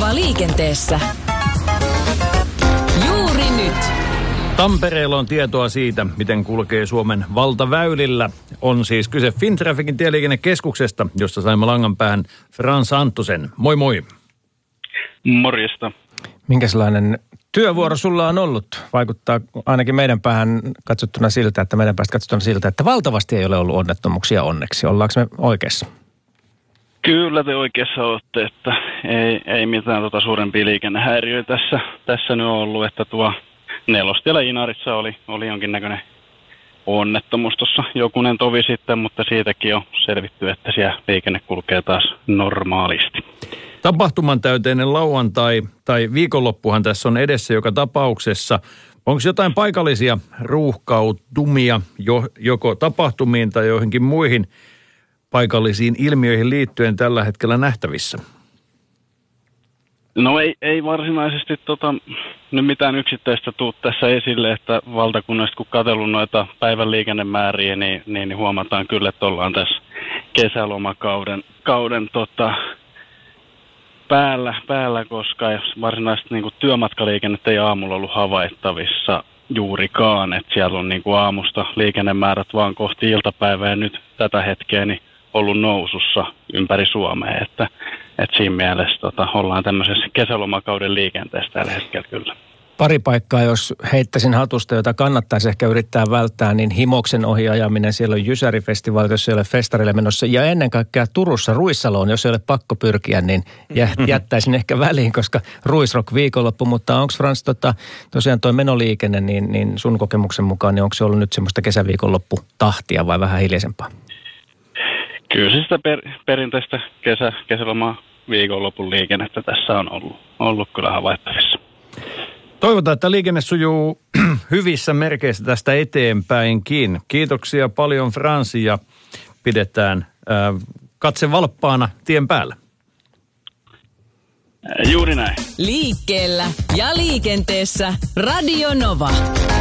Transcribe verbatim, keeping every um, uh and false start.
Novaa liikenteessä. Juuri nyt. Tampereella on tietoa siitä, miten kulkee Suomen valtaväylillä. On siis kyse Fintrafficin tieliikennekeskuksesta, josta saimme langan päähän Frans Anttosen. Moi moi. Morjesta. Minkälainen työvuoro sulla on ollut? Vaikuttaa ainakin meidän päähän katsottuna siltä, että meidän päästä katsottuna siltä, että valtavasti ei ole ollut onnettomuuksia onneksi. Ollaanko me oikeassa? Kyllä te oikeassa olette, että ei, ei mitään tota suurempia liikennehäiriöitä tässä, tässä nyt on ollut, että tuo Nelostiellä Inaarissa oli, oli jonkinnäköinen onnettomuus tuossa jokunen tovi sitten, mutta siitäkin on selvitty, että siellä liikenne kulkee taas normaalisti. Tapahtuman täyteinen lauantai tai viikonloppuhan tässä on edessä joka tapauksessa. Onko jotain paikallisia ruuhkautumia jo, joko tapahtumiin tai joihinkin muihin paikallisiin ilmiöihin liittyen tällä hetkellä nähtävissä? No ei, ei varsinaisesti tota, nyt mitään yksittäistä tuu tässä esille, että valtakunnasta kun katsellut noita päivän liikennemääriä, niin, niin, niin huomataan kyllä, että ollaan tässä kesälomakauden kauden, tota, päällä, päällä, koska varsinaisesti niin kuin työmatkaliikennettä ei aamulla ollut havaittavissa juurikaan, että siellä on niin kuin aamusta liikennemäärät vaan kohti iltapäivää ja nyt tätä hetkeä niin ollut nousussa ympäri Suomea, että, että siinä mielessä tota, ollaan tämmöisessä kesälomakauden liikenteessä tällä hetkellä kyllä. Pari paikkaa, jos heittäisin hatusta, jota kannattaisi ehkä yrittää välttää, niin Himoksen ohi ajaminen, siellä on Jysärifestivaalit, jos ei ole festarille menossa, ja ennen kaikkea Turussa Ruissaloon, jos ei ole pakko pyrkiä, niin jättäisin ehkä väliin, koska Ruisrock viikonloppu, mutta onko Frans tota, tosiaan tuo menoliikenne, niin, niin sun kokemuksen mukaan, niin onko se ollut nyt semmoista kesäviikonlopputahtia vai vähän hiljaisempaa? Kyllä se sitä per, perinteistä kesä, kesälomaa viikonlopun liikennettä tässä on ollut, ollut kyllä havaittavissa. Toivotaan, että liikenne sujuu hyvissä merkeissä tästä eteenpäinkin. Kiitoksia paljon Fransi ja pidetään ää, katse valppaana tien päällä. Juuri näin. Liikkeellä ja liikenteessä Radio Nova.